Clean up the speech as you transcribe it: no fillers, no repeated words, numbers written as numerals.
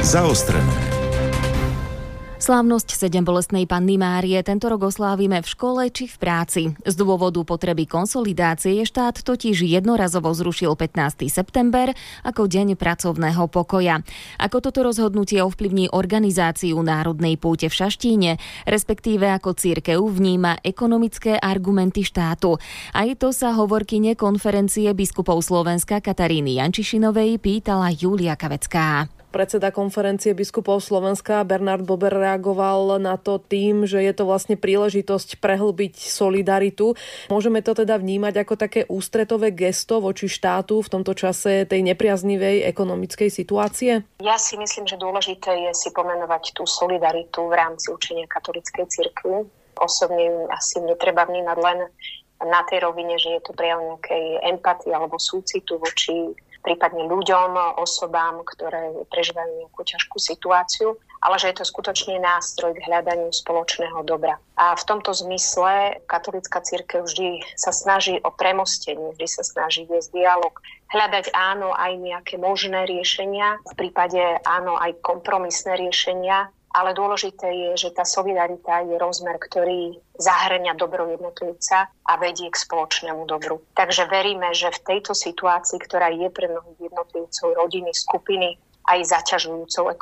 Zaostrené. Slávnosť 7 bolestnej Panny Márie tento rok oslávime v škole či v práci. Z dôvodu potreby konsolidácie štát totiž jednorazovo zrušil 15. september ako deň pracovného pokoja. Ako toto rozhodnutie ovplyvní organizáciu Národnej púte v Šaštíne, respektíve ako cirkev vníma ekonomické argumenty štátu. Aj to sa hovorkyne konferencie biskupov Slovenska Kataríny Jančišinovej pýtala Julia Kavecká. Predseda konferencie biskupov Slovenska Bernard Bober reagoval na to tým, že je to vlastne príležitosť prehlbiť solidaritu. Môžeme to teda vnímať ako také ústretové gesto voči štátu v tomto čase tej nepriaznivej ekonomickej situácie? Ja si myslím, že dôležité je si pomenovať tú solidaritu v rámci učenia katolíckej cirkvi. Osobne asi netreba vnímať len na tej rovine, že je to prejav nejakej empatie alebo súcitu voči prípadne ľuďom, osobám, ktoré prežívajú nejakú ťažkú situáciu, ale že je to skutočne nástroj k hľadaniu spoločného dobra. A v tomto zmysle katolícka cirkev vždy sa snaží o premostenie, vždy sa snaží viesť dialog, hľadať áno aj nejaké možné riešenia, v prípade áno aj kompromisné riešenia, ale dôležité je, že tá solidarita je rozmer, ktorý zahŕňa dobro jednotlivca a vedie k spoločnému dobru. Takže veríme, že v tejto situácii, ktorá je pre mnohých jednotlivcov, rodiny, skupiny aj zaťažujúcou